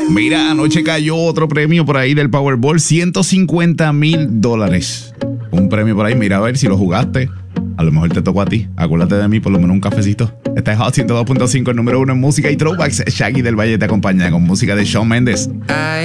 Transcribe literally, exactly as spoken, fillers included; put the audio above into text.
Mira, anoche cayó otro premio por ahí del Powerball, ciento cincuenta mil dólares. Un premio por ahí, mira a ver si lo jugaste. A lo mejor te tocó a ti. Acuérdate de mí, por lo menos un cafecito. Esta es Hot ciento dos punto cinco, el número uno en música y throwbacks. Shaggy del Valle te acompaña con música de Shawn Mendes. I